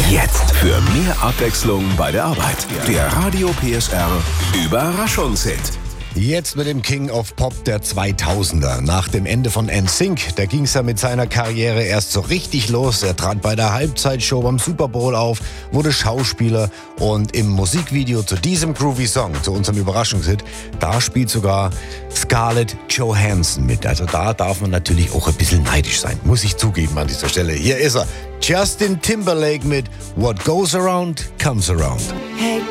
Jetzt für mehr Abwechslung bei der Arbeit. Der Radio PSR Überraschungshit. Jetzt mit dem King of Pop der 2000er. Nach dem Ende von NSYNC, da ging es ja mit seiner Karriere erst so richtig los. Er trat bei der Halbzeitshow beim Super Bowl auf, wurde Schauspieler und im Musikvideo zu diesem groovy Song, zu unserem Überraschungshit, da spielt sogar Scarlett Johansson mit. Also da darf man natürlich auch ein bisschen neidisch sein, muss ich zugeben an dieser Stelle. Hier ist er, Justin Timberlake mit What Goes Around Comes Around. Hey